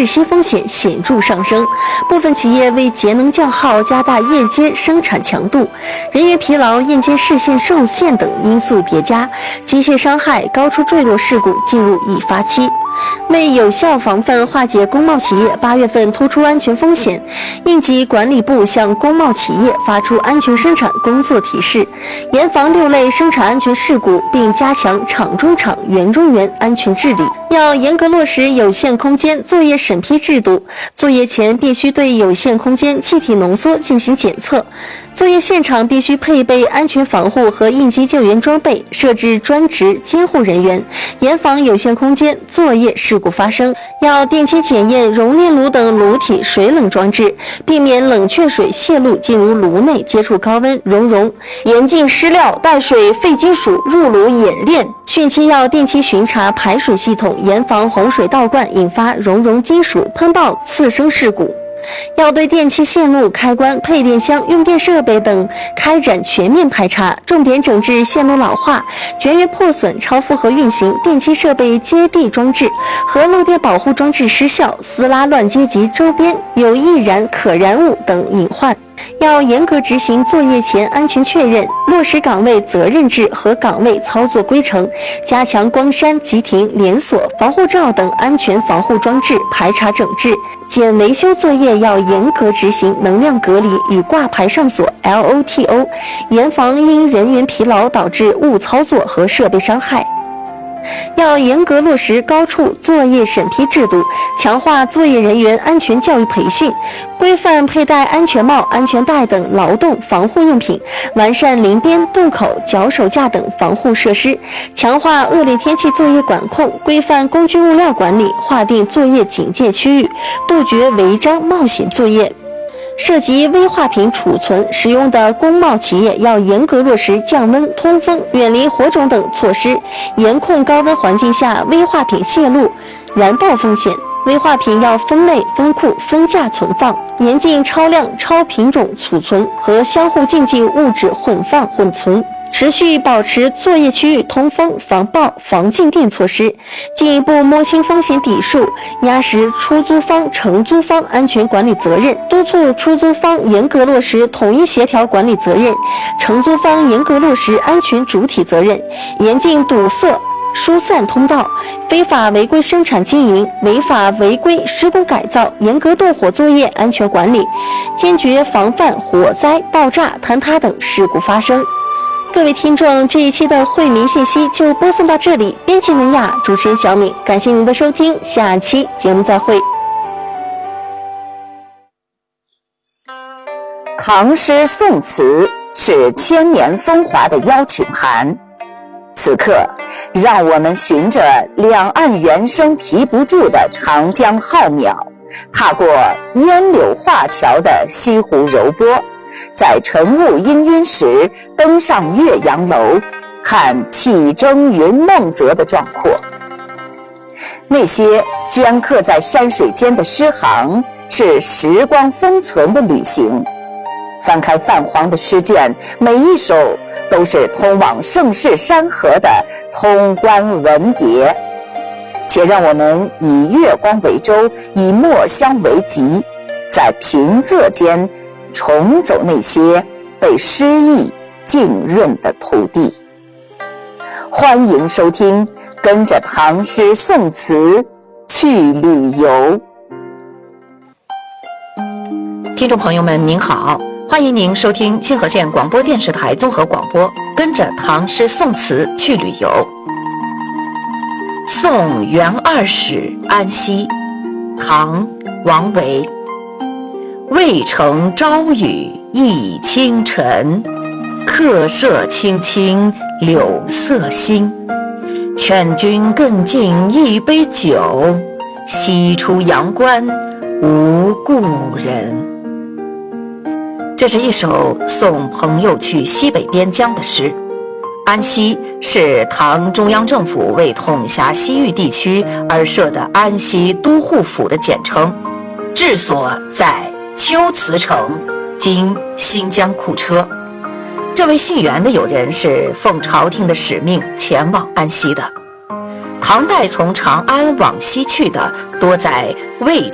窒息风险显著上升。部分企业为节能降耗，加大夜间生产强度，人员疲劳、夜间视线受限等因素叠加，机械伤害、高处坠落事故进入易发期。为有效防范化解工贸企业8月份突出安全风险，应急管理部向工贸企业发出安全生产工作提示，严防6类生产安全事故，并加强厂中厂、园中园安全治理。要严格落实有限空间作业审批制度，作业前必须对有限空间气体浓缩进行检测，作业现场必须配备安全防护和应急救援装备，设置专职监护人员，严防有限空间作业事故发生。要定期检验熔炼炉等炉体水冷装置，避免冷却水泄露进入炉内接触高温熔融，严禁湿料、带水、废金属入炉冶炼。汛期要定期巡查排水系统，严防洪水倒灌引发熔融金属喷爆次生事故。要对电器线路、开关、配电箱、用电设备等开展全面排查，重点整治线路老化、绝缘破损、超负荷运行、电气设备接地装置和漏电保护装置失效、撕拉乱接及周边有易燃可燃物等隐患。要严格执行作业前安全确认，落实岗位责任制和岗位操作规程，加强光栅、急停、连锁、防护罩等安全防护装置排查整治。检维修作业要严格执行能量隔离与挂牌上锁 LOTO， 严防因人员疲劳导致误操作和设备伤害。要严格落实高处作业审批制度，强化作业人员安全教育培训，规范佩戴安全帽、安全带等劳动防护用品，完善临边、洞口、脚手架等防护设施，强化恶劣天气作业管控，规范工具物料管理，划定作业警戒区域，杜绝违章冒险作业。涉及危化品储存使用的工贸企业要严格落实降温、通风、远离火种等措施，严控高温环境下危化品泄露、燃爆风险。危化品要分类、分库、分价存放，严禁超量、超品种储存和相互禁忌物质混放、混存。持续保持作业区域通风、防爆、防静电措施，进一步摸清风险底数，压实出租方、承租方安全管理责任，督促出租方严格落实统一协调管理责任，承租方严格落实安全主体责任，严禁堵塞、疏散通道、非法违规生产经营、违法违规施工改造，严格动火作业安全管理，坚决防范火灾、爆炸、坍塌等事故发生。各位听众，这一期的惠民信息就播送到这里。编辑文雅，主持人小敏，感谢您的收听，下期节目再会。 唐诗宋词是千年风华的邀请函，此刻让我们循着两岸猿声啼不住的长江浩渺，踏过烟柳画桥的西湖柔波，在晨雾氤氲时登上岳阳楼，看气蒸云梦泽的壮阔。那些镌刻在山水间的诗行，是时光封存的旅行。翻开泛黄的诗卷，每一首都是通往盛世山河的通关文别。且让我们以月光为舟，以墨香为笈，在平仄间重走那些被诗意浸润的土地。欢迎收听，跟着唐诗宋词去旅游。 听众朋友们您好，欢迎您收听星河县广播电视台综合广播，跟着唐诗宋词去旅游。宋元二使安西，唐王维。渭城朝雨浥轻尘，客舍青青柳色新。劝君更尽一杯酒，西出阳关无故人。这是一首送朋友去西北边疆的诗。安西是唐中央政府为统辖西域地区而设的安西都护府的简称，治所在龟兹城，今新疆库车。这位姓袁的友人是奉朝廷的使命前往安西的。唐代从长安往西去的多在渭